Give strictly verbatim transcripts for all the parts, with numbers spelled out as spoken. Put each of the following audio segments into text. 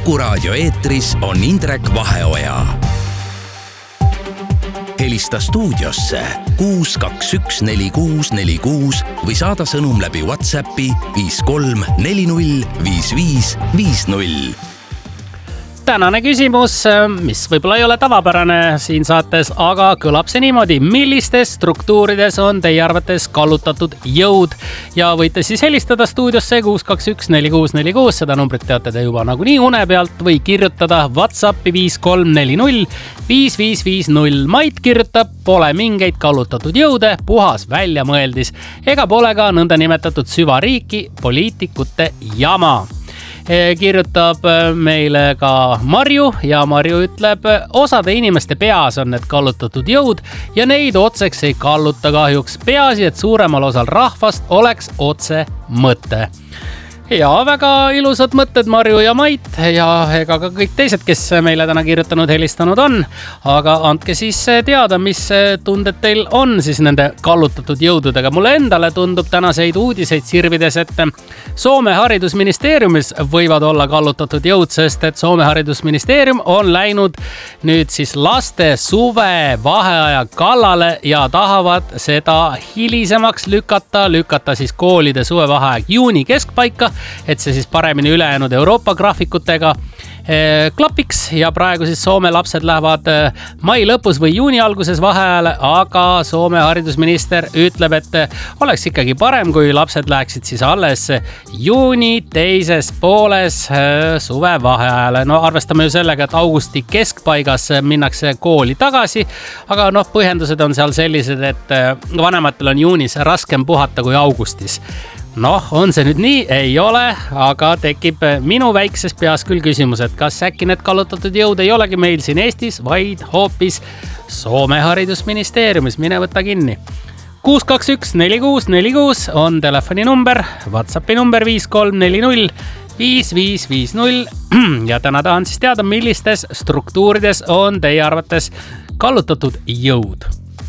Kuku raadio eetris on Indrek Vaheoja. Helista stuudiosse kuus kaks üks neli kuus neli kuus või saada sõnum läbi WhatsAppi viis kolm neli null viis viis viis null. Tänane küsimus, mis võib-olla ei ole tavapärane siin saates, aga kõlab see niimoodi. Millistes struktuurides on teie arvates kallutatud jõud? Ja võite siis helistada stuudiosse kuus kaks üks neli kuus neli kuus, seda numbrit teate te juba nagunii une pealt, või kirjutada WhatsAppi viis kolm neli null viis viis viis null. Mait kirjutab, pole mingeid kallutatud jõude, puhas väljamõeldis, ega pole ka nõnda nimetatud süvariiki, poliitikute jama. Kirjutab meile ka Marju ja Marju ütleb, osade inimeste peas on need kallutatud jõud ja neid otseks ei kalluta kahjuks. Peaasi, et suuremal osal rahvast oleks otse mõte. Ja väga ilusad mõtted Marju ja Mait ja ega ka kõik teised, kes meile täna kirjutanud, helistanud on. Aga andke siis teada, mis tunded teil on siis nende kallutatud jõududega. Mulle endale tundub tänaseid uudiseid sirvides, et Soome haridusministeeriumis võivad olla kallutatud jõud, sest et Soome haridusministeerium on läinud nüüd siis laste suve vaheaja kallale ja tahavad seda hilisemaks lükata, lükata siis koolide suve vaheaeg juuni keskpaika, et see siis paremini ülejäänud Euroopa graafikutega klapiks ja praegu siis Soome lapsed lähevad mai lõpus või juuni alguses vaheajale, aga Soome haridusminister ütleb, et oleks ikkagi parem, kui lapsed läheksid siis alles juuni teises pooles suve vaheajale. No arvestame ju sellega, et augusti keskpaigas minnakse kooli tagasi, aga noh, põhjendused on seal sellised, et vanematel on juunis raskem puhata kui augustis. Noh, on see nüüd nii? Ei ole, aga tekib minu väikses peas küll küsimus, et kas äkki need kallutatud jõud ei olegi meil siin Eestis, vaid hoopis Soome haridusministeeriumis. Mine võtta kinni. kuus kaks üks neli kuus neli kuus on telefoni number, WhatsAppi number viis kolm neli null viis viis viis null ja täna tahan siis teada, millistes struktuurides on teie arvates kallutatud jõud.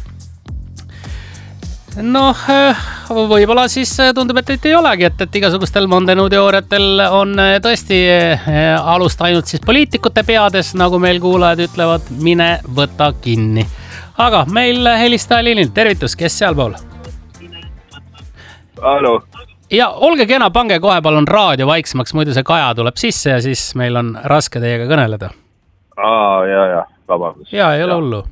Noh, võib-olla siis tundub, et ei olegi, et, et igasugustel vandenõuteooriatel on tõesti alust ainult siis poliitikute peades, nagu meil kuulajad ütlevad, mine võta kinni. Aga meil helistaja liinil, tervitus, kes sealpool? Hallo. Ja olge kena, pange kohe palun raadio vaiksemaks, muidu see Kaja tuleb sisse ja siis meil on raske teiega kõneleda. Aa, ja, ja, vabandus. Ja, ei ole hullu.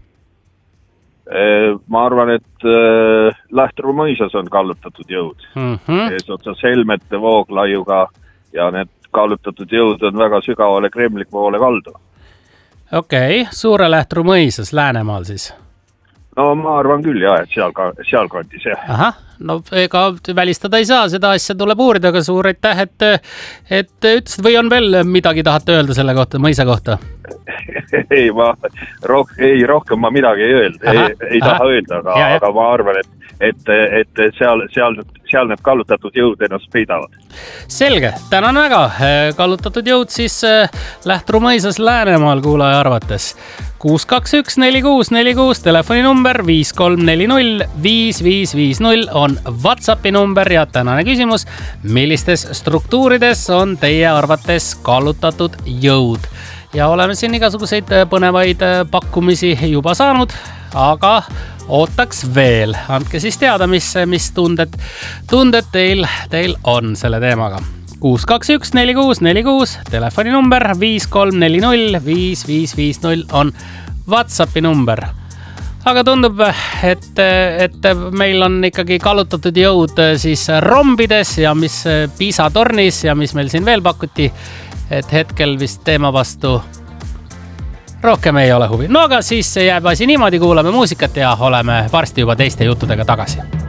Ma arvan, et äh, Lähtruu mõisas on kallutatud jõud. Mm-hmm. Eesotsas Helmete Vooglaiuga ja need kallutatud jõud on väga sügavale Kremli poole kaldu. Okei, okay. Suure Lähtruu mõisas Läänemaal siis? No ma arvan küll jah, et seal, seal kandis jah. Aha, no ega välistada ei saa, seda asja tuleb uurida, aga suur aitäh, et, et ütlesid, või on veel midagi tahate öelda selle kohta, mõisa kohta? ei, ma, roh, ei, rohkem ma midagi ei öelda, aha, ei, ei taha öelda, aga, ja, ja. aga ma arvan, et, et, et seal, seal, seal need kallutatud jõud ennast peidavad. Selge, tänan väga. Kallutatud jõud siis Lähtruu mõisas Läänemaal kuulaja arvates. kuus kaks üks neli kuus neli kuus, telefoni number viis kolm neli null viis viis viis null on WhatsAppi number ja tänane küsimus, millistes struktuurides on teie arvates kallutatud jõud? Ja oleme siin igasuguseid põnevaid pakkumisi juba saanud, aga ootaks veel. Andke siis teada, mis, mis tunded, tunded teil, teil on selle teemaga. kuus kaks üks neli kuus neli kuus, telefoni number viis kolm neli null viis viis viis null on WhatsAppi number. Aga tundub, et, et meil on ikkagi kallutatud jõud siis rombides ja mis Piisa tornis ja mis meil siin veel pakuti, et hetkel vist teema vastu rohkem ei ole huvi. No aga siis jääb asi niimoodi, kuulame muusikat ja oleme varsti juba teiste juttudega tagasi.